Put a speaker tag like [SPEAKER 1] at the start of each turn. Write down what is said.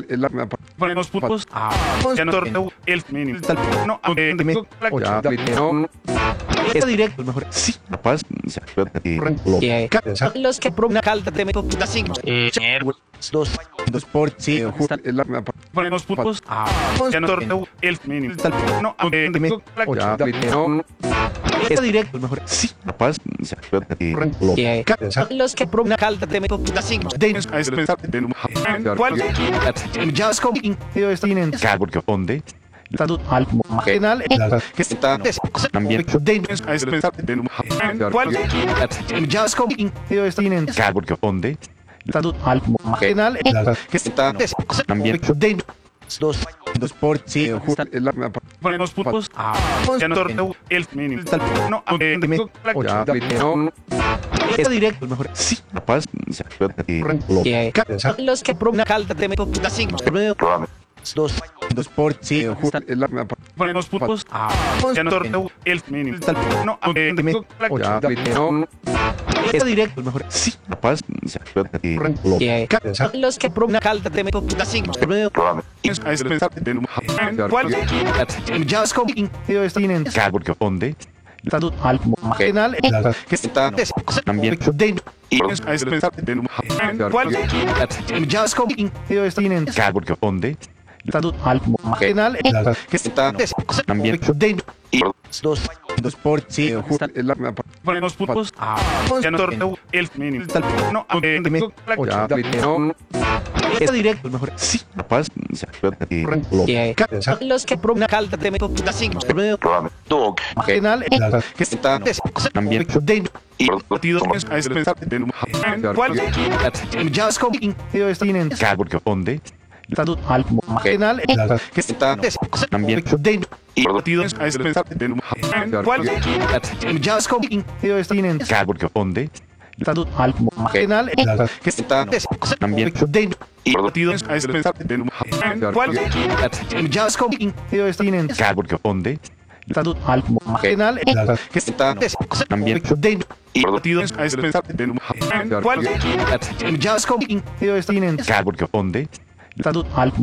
[SPEAKER 1] Ponemos puntos. Ya no torneo el mínimo. No,
[SPEAKER 2] Está directo, el mejor. Sí,
[SPEAKER 3] Capaz,
[SPEAKER 2] los que pro una calda de meto puta 5. Dos por sí.
[SPEAKER 1] ponemos puntos. Ya no torneo el mínimo. No,
[SPEAKER 2] Está directo, el mejor. Sí,
[SPEAKER 3] capaz,
[SPEAKER 2] los que pro una calda de meto puta 5.
[SPEAKER 1] ¿Cuál?
[SPEAKER 2] Ya es como tienen
[SPEAKER 3] porque onde,
[SPEAKER 2] tanto al marginal
[SPEAKER 3] que está también,
[SPEAKER 1] ¿Cuál?
[SPEAKER 2] ya es como tienen
[SPEAKER 3] porque onde,
[SPEAKER 2] tanto al marginal
[SPEAKER 3] que está también,
[SPEAKER 2] dos por sí.
[SPEAKER 1] Ponemos puntos. Ya no torneo el mínimo. No,
[SPEAKER 2] Está directo, el mejor. Sí,
[SPEAKER 3] capaz,
[SPEAKER 2] los que pro una calda de meto puta 5. Dos por sí.
[SPEAKER 1] ponemos puntos. Ya no torneo el mínimo. No,
[SPEAKER 2] Está directo, el mejor. Sí,
[SPEAKER 3] capaz,
[SPEAKER 2] los que pro una calda de meto puta 5.
[SPEAKER 1] ¿Cuál?
[SPEAKER 2] Ya es como tienen
[SPEAKER 3] porque onde,
[SPEAKER 2] tanto al marginal
[SPEAKER 3] que está también,
[SPEAKER 1] ¿Cuál?
[SPEAKER 2] ya es como tienen
[SPEAKER 3] porque onde,
[SPEAKER 2] tanto al marginal
[SPEAKER 3] que está también, dos por sí.
[SPEAKER 1] Ponemos puntos. Ya no torneo el mínimo. No,
[SPEAKER 2] está directo, el mejor. Sí,
[SPEAKER 3] Capaz,
[SPEAKER 2] los que pro una calda de meto puta 5. Marginal
[SPEAKER 3] que está también,
[SPEAKER 1] ¿Cuál?
[SPEAKER 2] ya es como tienen
[SPEAKER 3] porque onde,
[SPEAKER 2] tanto al marginal
[SPEAKER 3] que está también,
[SPEAKER 1] ¿Cuál?
[SPEAKER 2] ya es como tienen
[SPEAKER 3] porque onde,
[SPEAKER 2] tanto al marginal
[SPEAKER 3] que está también,
[SPEAKER 1] ¿Cuál?
[SPEAKER 2] ya es como tienen
[SPEAKER 3] porque onde,
[SPEAKER 2] tanto al marginal
[SPEAKER 3] que está también,
[SPEAKER 1] ¿Cuál?
[SPEAKER 2] ya es como tienen
[SPEAKER 3] porque onde,
[SPEAKER 2] tanto al